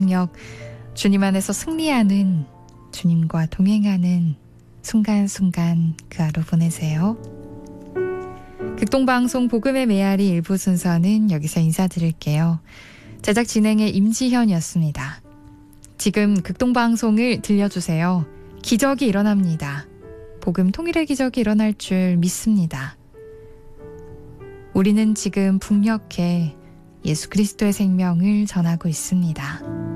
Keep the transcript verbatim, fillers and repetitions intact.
능력, 주님 안에서 승리하는, 주님과 동행하는 순간순간 그 하루 보내세요. 극동방송 복음의 메아리 일부 순서는 여기서 인사드릴게요. 제작 진행의 임지현이었습니다. 지금 극동방송을 들려주세요. 기적이 일어납니다. 복음 통일의 기적이 일어날 줄 믿습니다. 우리는 지금 북녘에 예수 그리스도의 생명을 전하고 있습니다.